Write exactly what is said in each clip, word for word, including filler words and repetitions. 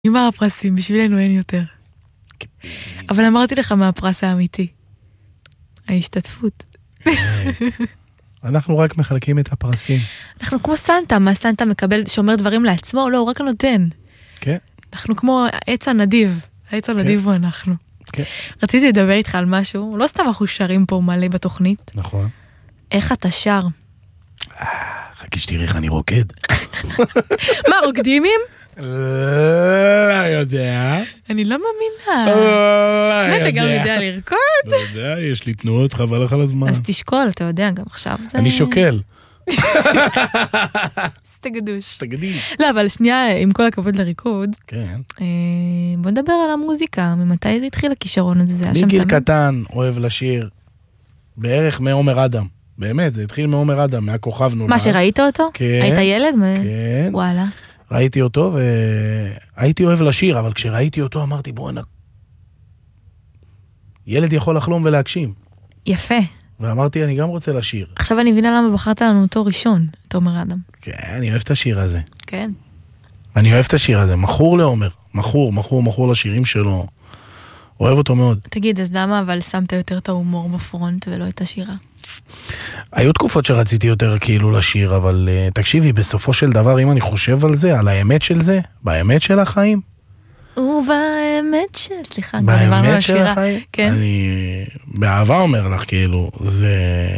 נגמר הפרסים, בשבילנו אין יותר. אבל אמרתי לך מה הפרס האמיתי. ההשתתפות. אנחנו רק מחלקים את הפרסים. אנחנו כמו סנטה, מה סנטה מקבל, שאומר דברים לעצמו? לא, הוא רק נותן. כן. אנחנו כמו העץ הנדיב. העץ הנדיב הוא אנחנו. כן. רציתי לדבר איתך על משהו, לא סתם אנחנו שרים פה מלא בתוכנית. נכון. איך אתה שר? חכי שתראי איך אני רוקד. מה, רוקדימים? לא יודע. אני לא מאמינה. לא יודע. אתה גם יודע לרקוד? לא יודע, יש לי תנועות, חבל לך על הזמן. אז תשקול, אתה יודע, גם עכשיו זה... אני שוקל. סתגדוש. תגדיש. לא, אבל שנייה, עם כל הכבוד לריקוד, כן. בוא נדבר על המוזיקה, ממתי זה התחיל הכישרון הזה? זה היה שם מגיל תמיד? קטן, אוהב לשיר. בערך מעומר אדם. באמת, זה התחיל מעומר אדם, מהכוכב נולד. מה, שראית אותו? כן. היית ילד? כן. וואלה. ראיתי אותו והייתי אוהב לשיר, אבל כשראיתי אותו אמרתי, בוא הנה, ילד יכול לחלום ולהגשים. יפה. ואמרתי, אני גם רוצה לשיר. עכשיו אני מבינה למה בחרת לנו אותו ראשון, את עומר אדם. כן, אני אוהב את השיר הזה. כן. אני אוהב את השיר הזה, מכור לעומר. מכור, מכור, מכור לשירים שלו. אוהב אותו מאוד. תגיד, אז למה אבל שמת יותר את ההומור בפרונט ולא את השירה? היו תקופות שרציתי יותר כאילו לשיר, אבל uh, תקשיבי, בסופו של דבר, אם אני חושב על זה, על האמת של זה, באמת של החיים, ובאמת של, סליחה, כבר דיברנו על באמת של השירה. החיים, כן. אני באהבה אומר לך, כאילו, זה...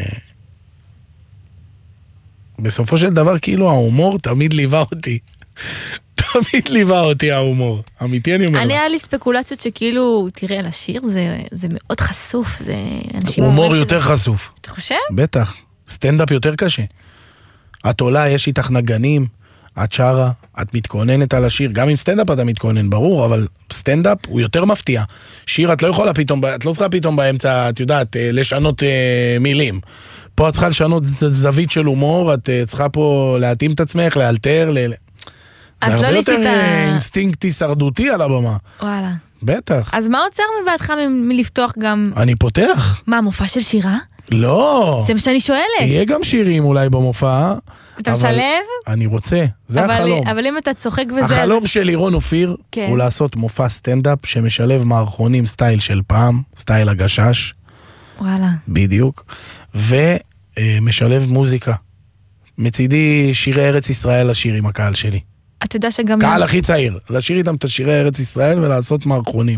בסופו של דבר, כאילו, ההומור תמיד ליווה אותי. תמיד ליווה אותי ההומור. אמיתי אני אומר לך. אני היה לי ספקולציות שכאילו, תראה, לשיר זה, זה מאוד חשוף, זה אנשים... הומור יותר חשוף. אתה חושב? בטח. סטנדאפ יותר קשה. את עולה, יש איתך נגנים, את שרה, את מתכוננת על השיר. גם עם סטנדאפ אתה מתכונן, ברור, אבל סטנדאפ הוא יותר מפתיע. שיר את לא יכולה פתאום, את לא צריכה פתאום באמצע, את יודעת, לשנות אה, מילים. פה את צריכה לשנות זווית של הומור, את אה, צריכה פה להתאים את עצמך, לאלתר, ל... זה הרבה לא יותר ניסית... אינסטינקט הישרדותי על הבמה. וואלה. בטח. אז מה עוצר מבעדך מ- מלפתוח גם... אני פותח. מה, מופע של שירה? לא. זה מה שאני שואלת. יהיה גם שירים אולי במופע. אתה אבל משלב? אני רוצה, זה אבל, החלום. אבל אם אתה צוחק וזה... החלום של לירון אופיר כן. הוא לעשות מופע סטנדאפ שמשלב מערכונים סטייל של פעם, סטייל הגשש, וואלה. בדיוק, ומשלב מוזיקה. מצידי שירי ארץ ישראל לשיר עם הקהל שלי. אתה יודע שגם... קהל הכי צעיר, לשיר איתם את השירי ארץ ישראל ולעשות מערכונים.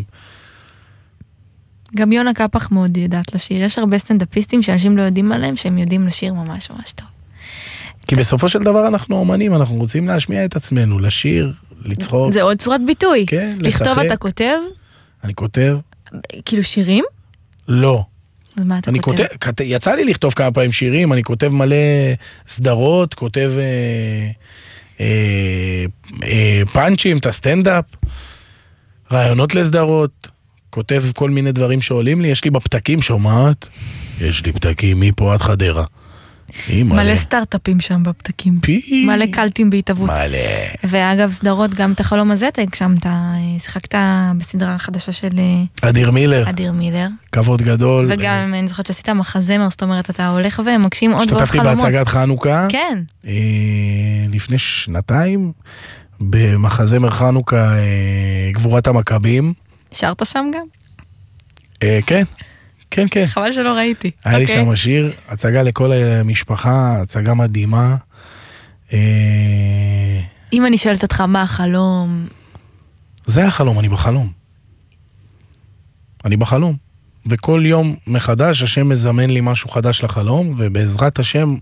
גם יונה קפח מאוד יודעת לשיר. יש הרבה סטנדאפיסטים שאנשים לא יודעים עליהם, שהם יודעים לשיר ממש ממש טוב. כי בסופו של דבר אנחנו אומנים, אנחנו רוצים להשמיע את עצמנו, לשיר, לצחוק. זה עוד צורת ביטוי. כן, לכתוב לשחק. אתה כותב? אני כותב? כאילו שירים? לא. אז מה אתה אני כותב? כותב, יצא לי לכתוב כמה פעמים שירים, אני כותב מלא סדרות, כותב אה, אה, אה, פאנצ'ים, את הסטנדאפ, רעיונות לסדרות, כותב כל מיני דברים שעולים לי, יש לי בפתקים, שומעת? יש לי פתקים מפה עד חדרה. מלא סטארט-אפים שם בפתקים. פי... מלא קלטים בהתאבות. מלא. ואגב, סדרות, גם את החלום הזה, אתה הגשמת, שיחקת בסדרה חדשה של... אדיר מילר. אדיר מילר. כבוד גדול. וגם אני זוכרת שעשית מחזמר, זאת אומרת, אתה הולך ומגשים עוד ועוד חלומות. השתתפתי בהצגת חנוכה. כן. אה, לפני שנתיים, במחזמר חנוכה, אה, גבורת המכבים. שרת שם גם? אה, כן. כן, כן. חבל שלא ראיתי. היה לי שם שיר, הצגה לכל המשפחה, הצגה מדהימה. אם אני שואלת אותך מה החלום... זה החלום, אני בחלום. אני בחלום. וכל יום מחדש השם מזמן לי משהו חדש לחלום, ובעזרת השם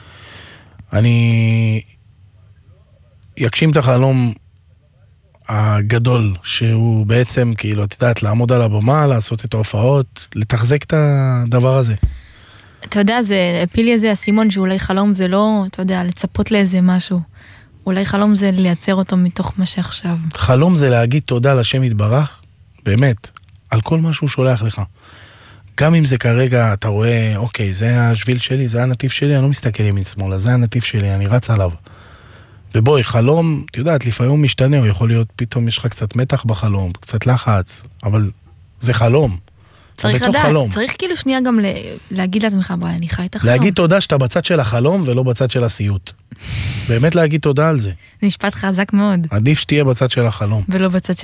אני יגשים את החלום הגדול, שהוא בעצם, כאילו, את יודעת, לעמוד על הבמה, לעשות את ההופעות, לתחזק את הדבר הזה. אתה יודע, זה, הפיל לי איזה הסימון שאולי חלום זה לא, אתה יודע, לצפות לאיזה משהו. אולי חלום זה לייצר אותו מתוך מה שעכשיו. חלום זה להגיד תודה לשם יתברך, באמת, על כל מה שהוא שולח לך. גם אם זה כרגע, אתה רואה, אוקיי, זה השביל שלי, זה הנתיב שלי, אני לא מסתכל ימין שמאלה, זה הנתיב שלי, אני רץ עליו. ובואי, חלום, את יודעת, לפעמים משתנה, הוא יכול להיות, פתאום יש לך קצת מתח בחלום, קצת לחץ, אבל זה חלום. צריך בתוך לדעת, חלום. צריך כאילו שנייה גם ל- להגיד לעצמך, בואי, אני חי את החלום. להגיד תודה שאתה בצד של החלום ולא בצד של הסיוט. באמת להגיד תודה על זה. זה משפט חזק מאוד, עדיף שתהיה בצד של החלום. ולא בצד